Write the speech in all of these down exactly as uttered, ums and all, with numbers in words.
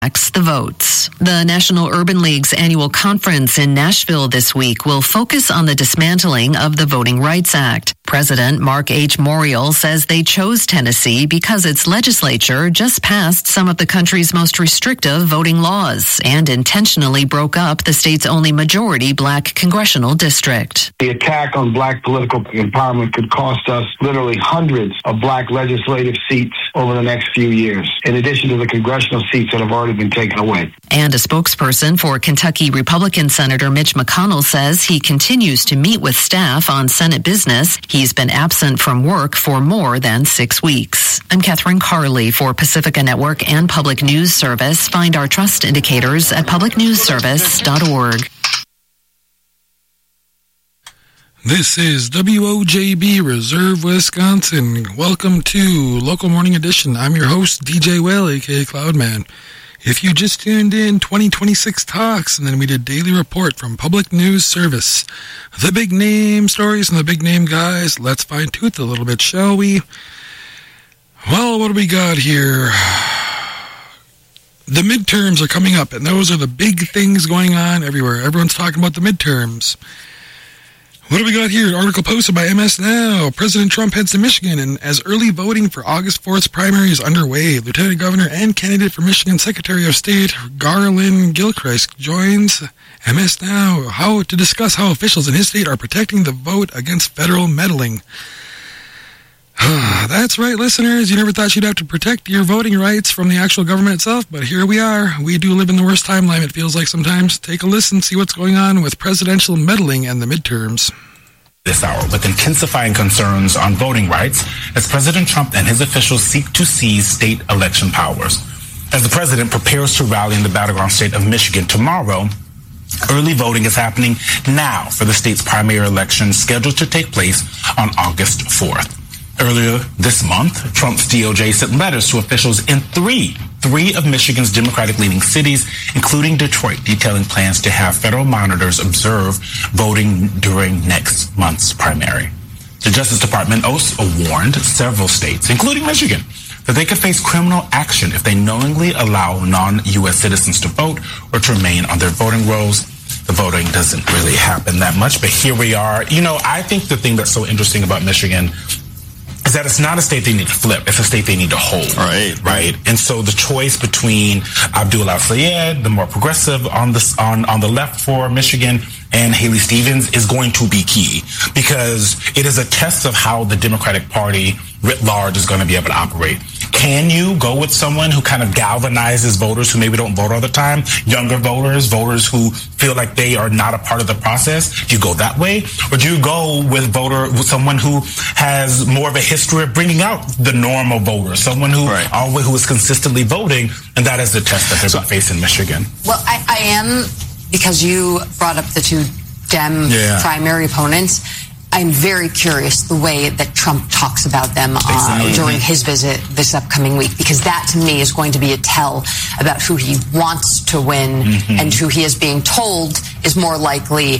the votes. The National Urban League's annual conference in Nashville this week will focus on the dismantling of the Voting Rights Act. President Mark H. Morial says they chose Tennessee because its legislature just passed some of the country's most restrictive voting laws and intentionally broke up the state's only majority black congressional district. The attack on black political empowerment could cost us literally hundreds of black legislative seats over the next few years, in addition to the congressional seats that have already been taken away. And a spokesperson for Kentucky Republican Senator Mitch McConnell says he continues to meet with staff on Senate business. He's been absent from work for more than six weeks. I'm Catherine Carley for Pacifica Network and Public News Service. Find our trust indicators at public news service dot org. This is W O J B Reserve, Wisconsin. Welcome to Local Morning Edition. I'm your host, D J Will, a k a. Cloudman. If you just tuned in, twenty twenty-six Talks, and then we did Daily Report from Public News Service. The big name stories and the big name guys. Let's fine-tooth a little bit, shall we? Well, what do we got here? The midterms are coming up, and those are the big things going on everywhere. Everyone's talking about the midterms. What do we got here? An article posted by M S Now. President Trump heads to Michigan, and as early voting for August fourth's primary is underway, Lieutenant Governor and candidate for Michigan Secretary of State Garland Gilchrist joins M S Now how to discuss how officials in his state are protecting the vote against federal meddling. That's right, listeners. You never thought you'd have to protect your voting rights from the actual government itself, but here we are. We do live in the worst timeline, it feels like sometimes. Take a listen, see what's going on with presidential meddling and the midterms. This hour with intensifying concerns on voting rights as President Trump and his officials seek to seize state election powers. As the president prepares to rally in the battleground state of Michigan tomorrow, early voting is happening now for the state's primary election scheduled to take place on August fourth. Earlier this month, Trump's D O J sent letters to officials in three, three of Michigan's Democratic-leaning cities, including Detroit, detailing plans to have federal monitors observe voting during next month's primary. The Justice Department also warned several states, including Michigan, that they could face criminal action if they knowingly allow non-U S citizens to vote or to remain on their voting rolls. The voting doesn't really happen that much, but here we are. You know, I think the thing that's so interesting about Michigan is that it's not a state they need to flip. It's a state they need to hold. Right. Right. And so the choice between Abdul al-Sayed, the more progressive on the, on, on the left for Michigan, and Haley Stevens is going to be key because it is a test of how the Democratic Party writ large is going to be able to operate. Can you go with someone who kind of galvanizes voters who maybe don't vote all the time, younger voters, voters who feel like they are not a part of the process? Do you go that way? Or do you go with voter with someone who has more of a history of bringing out the normal voter, someone who right. always who is consistently voting? And that is the test that they're so, facing Michigan. Well, I, I am, because you brought up the two Dem yeah. primary opponents, I'm very curious the way that Trump talks about them uh, during his visit this upcoming week, because that to me is going to be a tell about who he wants to win mm-hmm. and who he is being told is more likely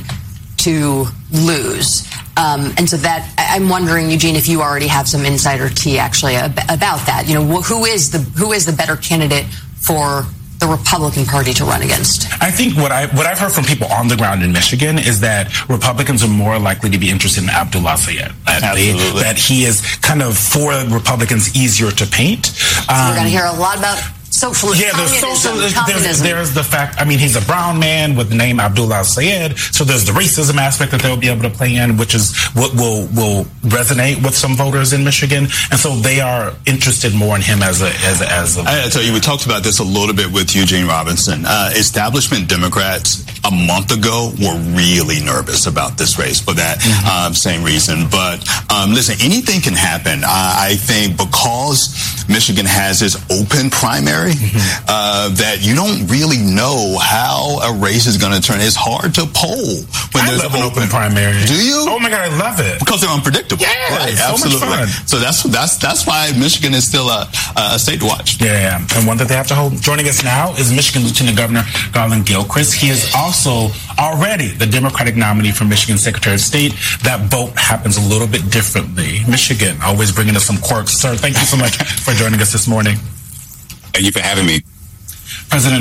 to lose. Um, and so that I'm wondering, Eugene, if you already have some insider tea actually ab- about that. You know, who is the who is the better candidate for the Republican Party to run against? I think what I what I've heard from people on the ground in Michigan is that Republicans are more likely to be interested in Abdul al-Sayed. Absolutely. That he is kind of for Republicans easier to paint. So um, we're going to hear a lot about socialism. Yeah, there's socialism. There's, there's the fact. I mean, he's a brown man with the name Abdul al-Sayed, so there's the racism aspect that they'll be able to play in, which is what will will resonate with some voters in Michigan, and so they are interested more in him as a as a, as a. I tell you, we talked about this a little bit with Eugene Robinson. Uh, establishment Democrats a month ago were really nervous about this race for that mm-hmm. um, same reason. But um, listen, anything can happen. I, I think because Michigan has its open primary. Mm-hmm. Uh, that you don't really know how a race is going to turn. It's hard to poll when I there's love an open, open primary. Do you? Oh my God, I love it because they're unpredictable. Yeah, right, it's absolutely. So much fun. So that's that's that's why Michigan is still a, a state to watch. Yeah, yeah, and one that they have to hold. Joining us now is Michigan Lieutenant Governor Garland Gilchrist. He is also already the Democratic nominee for Michigan Secretary of State. That vote happens a little bit differently. Michigan always bringing us some quirks. Sir, thank you so much for joining us this morning. Thank you for having me. President